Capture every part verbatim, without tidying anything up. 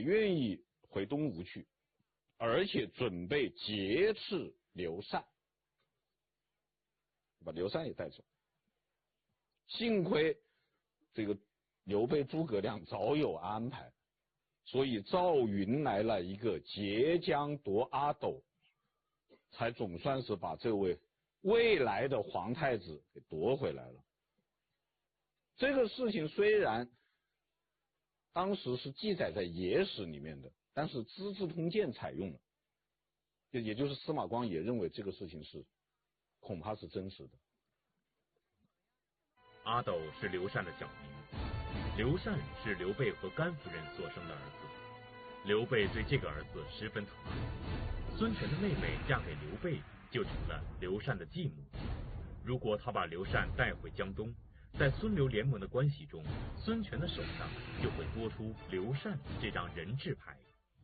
愿意回东吴去，而且准备劫持刘禅，把刘禅也带走。幸亏这个刘备诸葛亮早有安排，所以赵云来了一个截江夺阿斗，才总算是把这位未来的皇太子给夺回来了。这个事情虽然当时是记载在野史里面的，但是《资治通鉴》采用了，也就是司马光也认为这个事情是恐怕是真实的。 阿斗是刘禅的小名，刘禅是刘备和甘夫人所生的儿子，刘备对这个儿子十分疼爱。孙权的妹妹嫁给刘备，就成了刘禅的继母。如果他把刘禅带回江东，在孙刘联盟的关系中，孙权的手上就会多出刘禅这张人质牌。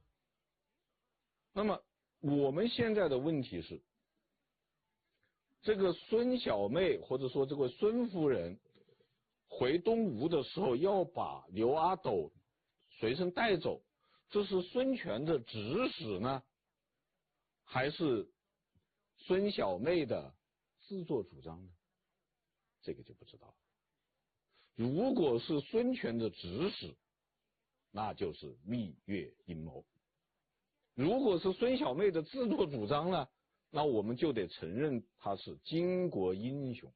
那么我们现在的问题是，这个孙小妹或者说这个孙夫人回东吴的时候要把刘阿斗随身带走，这是孙权的指使呢，还是孙小妹的自作主张呢？这个就不知道了。如果是孙权的指使，那就是蜜月阴谋；如果是孙小妹的自作主张呢，那我们就得承认他是巾帼英雄。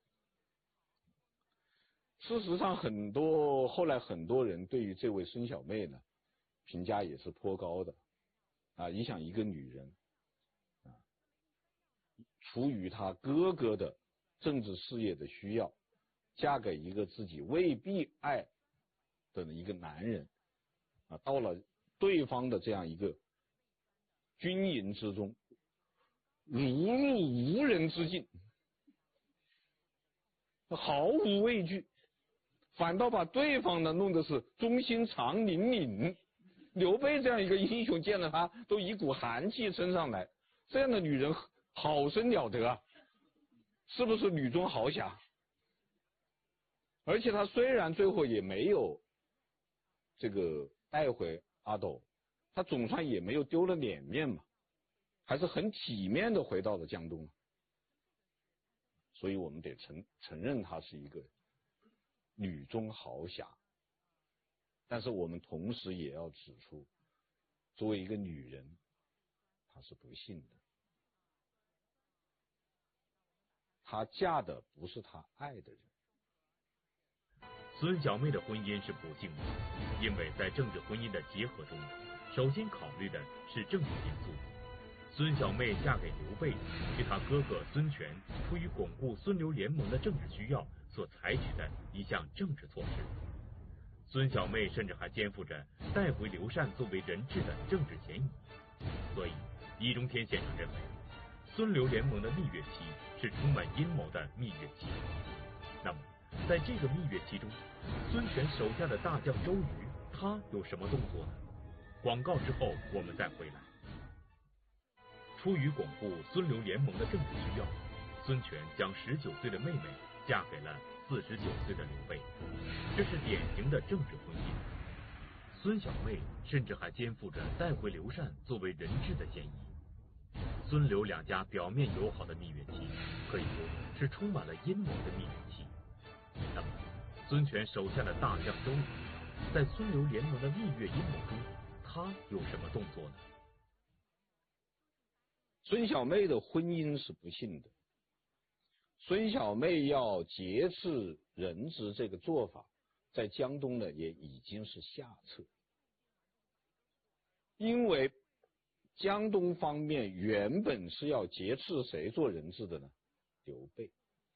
事实上，很多后来很多人对于这位孙小妹呢，评价也是颇高的啊。你想，一个女人啊，出于她哥哥的政治事业的需要，嫁给一个自己未必爱的一个男人啊，到了对方的这样一个军营之中，如入无人之境，毫无畏惧，反倒把对方呢弄得是忠心肠凛凛。刘备这样一个英雄见了他都一股寒气升上来，这样的女人好生了得啊，是不是女中豪侠？而且他虽然最后也没有这个带回阿斗，他总算也没有丢了脸面嘛，还是很体面的回到了江东。所以我们得承承认他是一个女中豪侠，但是我们同时也要指出，作为一个女人，她是不幸的，她嫁的不是她爱的人。 孙小妹的婚姻是不幸的，因为在政治婚姻的结合中，首先考虑的是政治因素。孙小妹嫁给刘备，是她哥哥孙权出于巩固孙刘联盟的政治需要所采取的一项政治措施。孙小妹甚至还肩负着带回刘禅作为人质的政治嫌疑，所以易中天先生认为，孙刘联盟的蜜月期是充满阴谋的蜜月期。那么在这个蜜月期中，孙权手下的大将周瑜，他有什么动作呢？广告之后我们再回来。出于巩固孙刘联盟的政治需要，孙权将十九岁的妹妹嫁给了四十九岁的刘备，这是典型的政治婚姻。孙小妹甚至还肩负着带回刘禅作为人质的嫌疑。孙刘两家表面友好的蜜月期，可以说是充满了阴谋的蜜月期。那么，孙权手下的大将周瑜，在孙刘联盟的蜜月阴谋中，他有什么动作呢？ 孙小妹的婚姻是不幸的，孙小妹要劫持人质这个做法，在江东呢也已经是下策，因为江东方面原本是要劫持谁做人质的呢？刘备。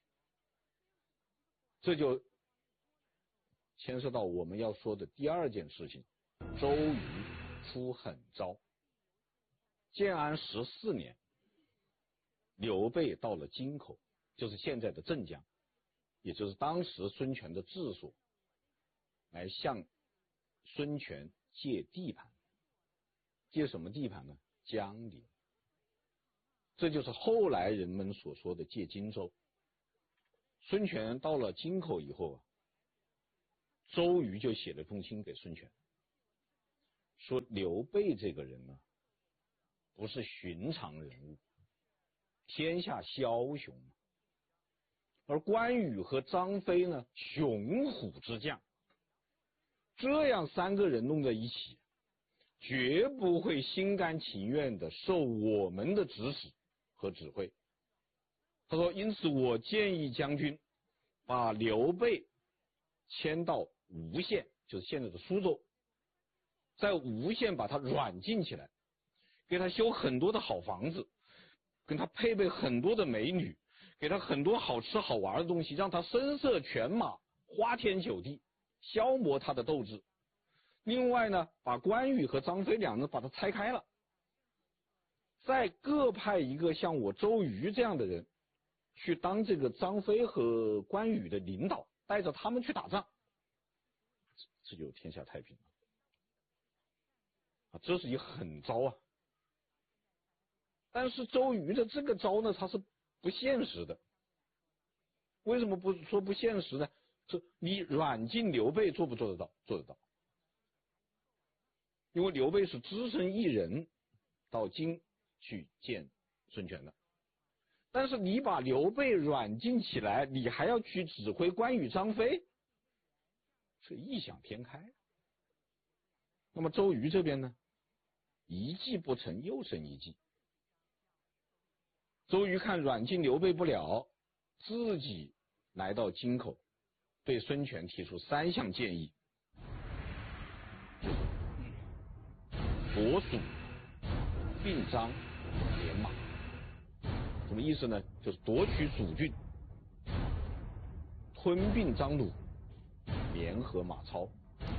这就牵涉到我们要说的第二件事情，周瑜出狠招。建安十四年，刘备到了京口，就是现在的镇江，也就是当时孙权的治所，来向孙权借地盘。借什么地盘呢？江陵。这就是后来人们所说的借荆州。孙权到了京口以后啊，周瑜就写了封信给孙权， 说刘备这个人呢，不是寻常人物，天下枭雄，而关羽和张飞呢，雄虎之将。这样三个人弄在一起，绝不会心甘情愿的受我们的指使和指挥。他说，因此我建议将军把刘备迁到吴县，就是现在的苏州，在吴县把他软禁起来，给他修很多的好房子，跟他配备很多的美女，给他很多好吃好玩的东西，让他声色犬马，花天酒地，消磨他的斗志。另外呢，把关羽和张飞两人把他拆开了，再各派一个像我周瑜这样的人去当这个张飞和关羽的领导，带着他们去打仗，这就天下太平了啊！这是一个狠招啊！但是周瑜的这个招呢，他是不现实的。为什么不说不现实呢？这你软禁刘备做不做得到？做得到。因为刘备是只身一人到京去见孙权的，但是你把刘备软禁起来，你还要去指挥关羽、张飞，这异想天开。那么周瑜这边呢，一计不成又生一计。周瑜看软禁刘备不了，自己来到京口，对孙权提出三项建议：夺蜀、并张、连马。什么意思呢？就是夺取蜀郡，吞并张鲁，联合马超。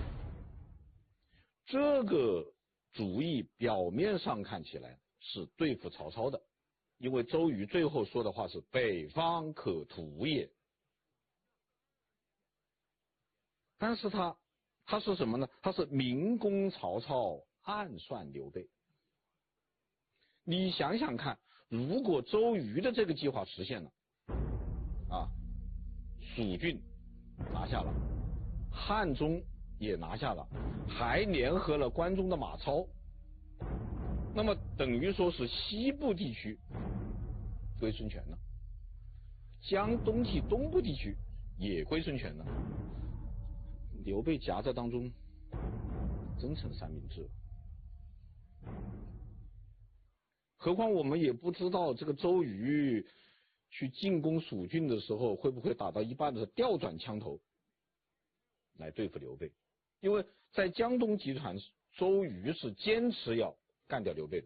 这个主意表面上看起来是对付曹操的，因为周瑜最后说的话是北方可图也。但是他他是什么呢？他是明攻曹操，暗算刘备。你想想看，如果周瑜的这个计划实现了，啊，蜀郡拿下了，汉中也拿下了，还联合了关中的马超，那么等于说是西部地区归孙权了，江东及东部地区也归孙权了，刘备夹在当中，真成三明治了。何况我们也不知道这个周瑜去进攻蜀郡的时候，会不会打到一半的调转枪头来对付刘备，因为在江东集团，周瑜是坚持要干掉刘备的。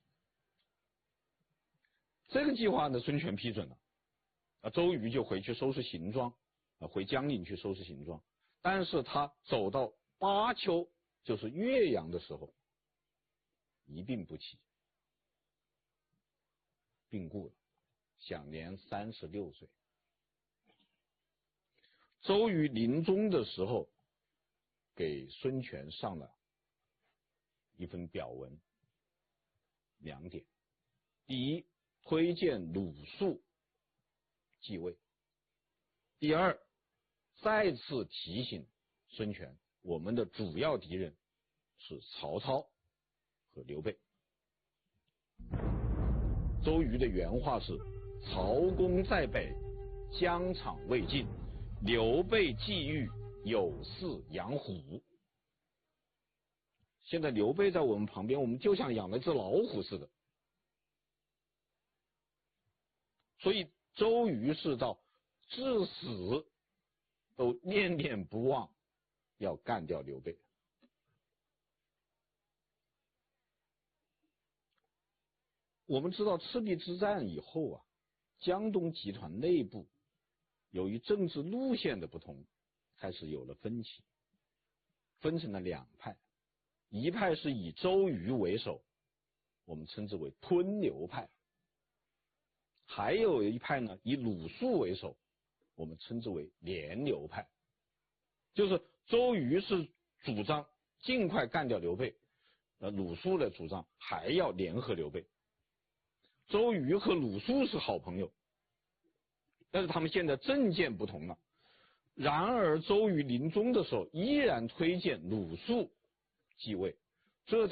这个计划呢，孙权批准了，啊，周瑜就回去收拾行装，啊，回江陵去收拾行装。但是他走到巴丘，就是岳阳的时候，一病不起，病故了，享年三十六岁。周瑜临终的时候，给孙权上了一份表文，两点：第一，推荐鲁肃继位；第二，再次提醒孙权，我们的主要敌人是曹操和刘备。周瑜的原话是：曹公在北，疆场未尽，刘备既遇，有似养虎。现在刘备在我们旁边，我们就像养了只老虎似的。所以周瑜是到至死都念念不忘要干掉刘备。我们知道赤壁之战以后啊，江东集团内部由于政治路线的不同，开始有了分歧，分成了两派，一派是以周瑜为首，我们称之为吞刘派，还有一派呢以鲁肃为首，我们称之为联刘派。就是周瑜是主张尽快干掉刘备，呃，鲁肃的主张还要联合刘备。周瑜和鲁肃是好朋友，但是他们现在政见不同了。然而周瑜临终的时候依然推荐鲁肃继位， 这